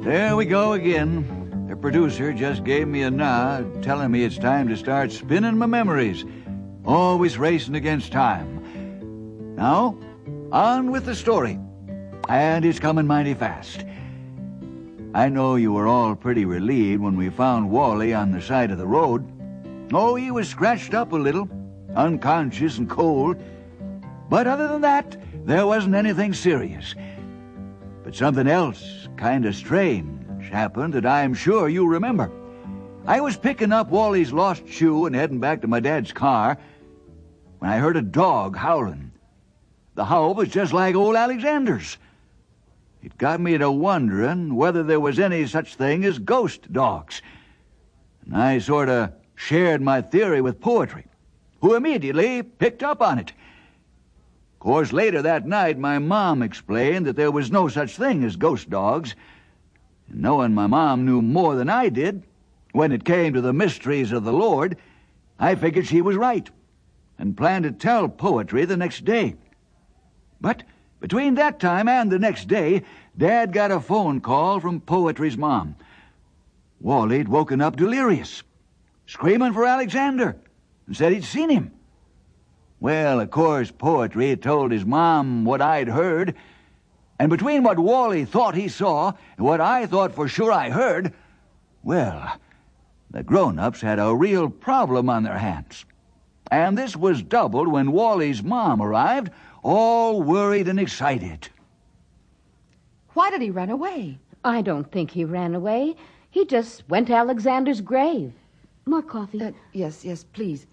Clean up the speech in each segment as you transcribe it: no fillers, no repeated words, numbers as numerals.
There we go again. The producer just gave me a nod, telling me it's time to start spinning my memories. Always racing against time. Now, on with the story. And it's coming mighty fast. I know you were all pretty relieved when we found Wally on the side of the road. Oh, he was scratched up a little, unconscious and cold. But other than that, there wasn't anything serious. But something else kind of strange happened that I'm sure you remember. I was picking up Wally's lost shoe and heading back to my dad's car when I heard a dog howling. The howl was just like old Alexander's. It got me to wondering whether there was any such thing as ghost dogs. And I sort of shared my theory with Poetry, who immediately picked up on it. Of course, later that night, my mom explained that there was no such thing as ghost dogs. And knowing my mom knew more than I did, when it came to the mysteries of the Lord, I figured she was right, and planned to tell Poetry the next day. But between that time and the next day, Dad got a phone call from Poetry's mom. Wally'd woken up delirious, screaming for Alexander, and said he'd seen him. Well, of course, Poetry told his mom what I'd heard, and between what Wally thought he saw and what I thought for sure I heard, well, the grown-ups had a real problem on their hands. And this was doubled when Wally's mom arrived, all worried and excited. Why did he run away? I don't think he ran away. He just went to Alexander's grave. More coffee? Yes, please.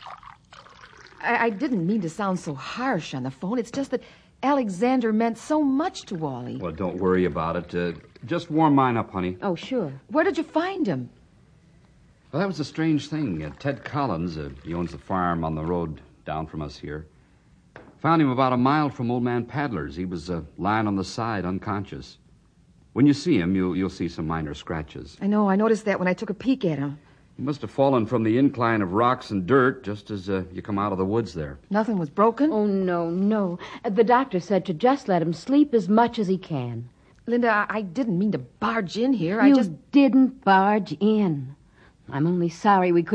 I didn't mean to sound so harsh on the phone. It's just that Alexander meant so much to Wally. Well, don't worry about it. Just warm mine up, honey. Oh, sure. Where did you find him? Well, that was a strange thing. Ted Collins, he owns the farm on the road down from us here, found him about a mile from Old Man Paddler's. He was lying on the side, unconscious. When you see him, you'll see some minor scratches. I know. I noticed that when I took a peek at him. He must have fallen from the incline of rocks and dirt just as you come out of the woods there. Nothing was broken? Oh, no. The doctor said to just let him sleep as much as he can. Linda, I didn't mean to barge in here. You didn't barge in. I'm only sorry we couldn't